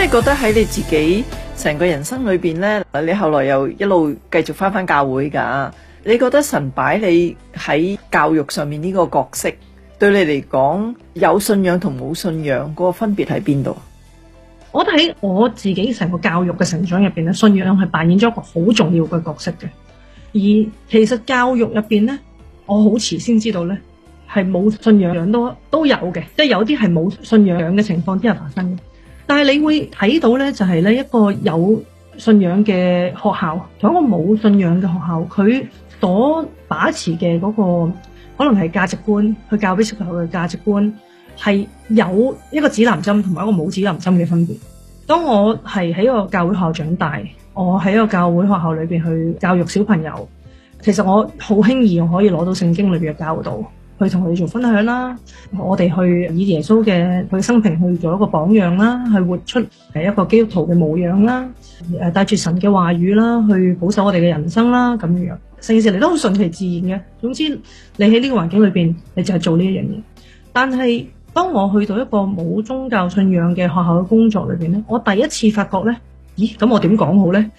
你覺得喺你自己成個人生裏邊呢，你後來又一路繼續返教會㗎，你覺得神擺你喺教育上面呢個角色，對你嚟講有信仰同冇信仰嗰個分別喺邊度？ 我覺得喺我自己成個教育嘅成長入邊咧，信仰係扮演咗一個好重要嘅角色嘅。而其實教育入邊咧，我好遲先知道咧，係冇信仰都有嘅，即係有啲係冇信仰嘅情況之下發生嘅。但係你會睇到咧，就係咧一個有信仰嘅學校同一個冇信仰嘅學校，佢所把持嘅嗰個可能係價值觀，去教俾小朋友嘅價值觀係有一個指南針同埋一個冇指南針嘅分別。當我係喺一個教會學校長大，我喺一個教會學校裏邊去教育小朋友，其實我好輕易可以攞到聖經裏邊嘅教導去同佢哋做分享啦，我哋去以耶穌嘅佢生平去做一個榜樣啦，去活出一個基督徒嘅模樣啦，帶住神嘅話語啦，去保守我哋嘅人生啦，咁樣成件事嚟都好順其自然嘅。總之你喺呢個環境裏邊，你就係做呢一樣嘢。但係當我去到一個冇宗教信仰嘅學校嘅工作裏邊咧，我第一次發覺咧，咦，咁我點講好咧？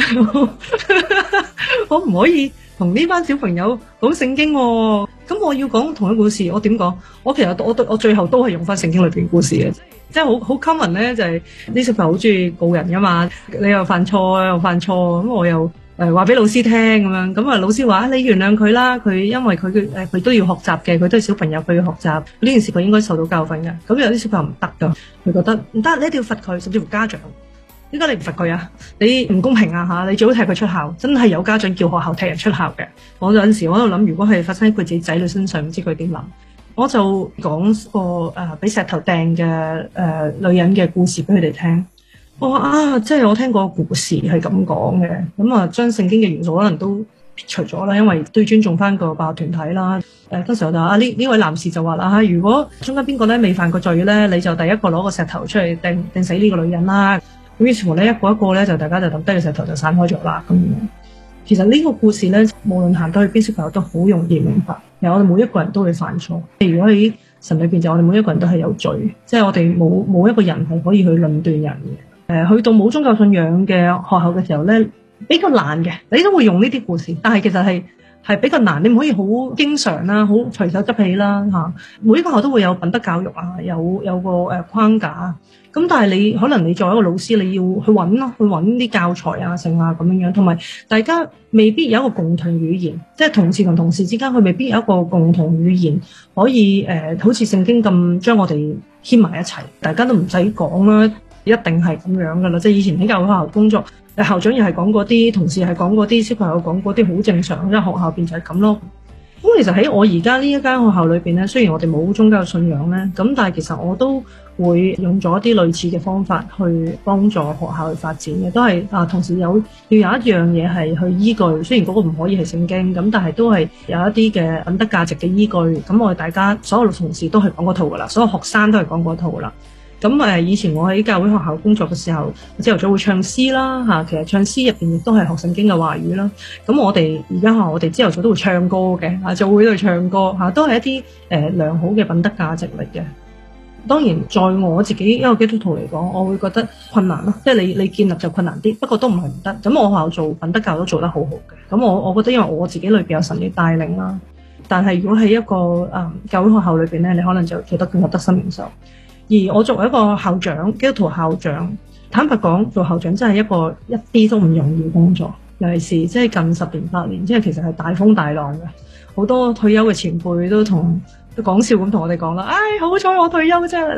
我唔可以同呢班小朋友講聖經喎，咁我要講同一故事，我點講？我其實我最後都係用翻聖經裏邊故事嘅，即係好 common 咧，就係啲小朋友好中意告人噶嘛，你又犯錯又犯錯，咁我又話俾老師聽咁樣，咁啊老師話你原諒佢啦，佢因為佢都要學習嘅，佢都係小朋友，佢要學習呢件事，佢應該受到教訓嘅。咁有啲小朋友唔得噶，佢覺得唔得，你一定要罰佢，甚至乎家長。點解你唔罰佢啊？你唔公平啊吓！你最好踢佢出校，真係有家長叫學校踢人出校嘅。我有陣時我喺度諗，如果係發生喺佢自己仔女身上，唔知佢點諗。我就講個俾石頭掟嘅女人嘅故事俾佢哋聽。我話即係我聽過個故事係咁講嘅，咁啊將聖經嘅元素可能都撇除咗啦，因為都要尊重翻個辦學團體啦。嗰時候就呢位男士就話啦，如果中間邊個咧未犯過罪咧，你就第一個攞個石頭出嚟掟死呢個女人啦。咁於是乎咧，一個一個咧就大家就抌低個石頭就散開咗啦。咁其實呢個故事咧，無論行到去邊，小朋友都好容易明白。其實我哋每一個人都會犯錯。如果喺神裏邊，就我哋每一個人都係有罪，即係我哋冇一個人係可以去論斷人嘅。去到冇宗教信仰嘅學校嘅時候咧，比較難嘅，你都會用呢啲故事，但係其實係比較難，你唔可以好經常啦，好隨手執起啦嚇。每一個學校都會有品德教育啊，有個框架。咁但係你可能你作為一個老師，你要去揾咯，去揾啲教材啊、剩啊咁樣，同埋大家未必有一個共同語言，即係同事同同事之間，佢未必有一個共同語言可以好似聖經咁將我哋牽埋一齊，大家都唔使講啦，一定係咁樣噶啦。即係以前喺教會學校工作，校長又係講嗰啲，同事係講嗰啲，小朋友講嗰啲，好正常，因為學校邊就係咁咯。咁其實喺我而家呢一間學校裏邊咧，雖然我哋冇宗教信仰咧，咁但係其實我都會用咗一啲類似嘅方法去幫助學校去發展嘅，都係同時要有一樣嘢係去依據，雖然嗰個唔可以係聖經，咁但係都係有一啲嘅品德價值嘅依據。咁我哋大家所有同事都係講嗰套噶啦，所有學生都係講嗰套噶啦。咁以前我喺教會學校工作嘅時候，朝頭早會唱詩啦，其實唱詩入邊亦都係學聖經嘅話語啦。咁我哋而家我哋朝頭早都會唱歌嘅，就會去唱歌都係一啲良好嘅品德價值嚟嘅。當然，在我自己一個基督徒嚟講，我會覺得困難咯，即係你建立就困難啲，不過都唔係唔得。咁我學校做品德教都做得好好嘅。咁我覺得因為我自己裏邊有神嘅帶領啦，但係如果喺一個教會學校裏邊咧，你可能就做得更加得心應手。而我作為一個校長，基督徒校長，坦白講，做校長真係一啲都唔容易工作，尤其是即係近10年8年，即係其實係大風大浪嘅。好多退休嘅前輩都講笑咁同我哋講啦，好彩我退休啫。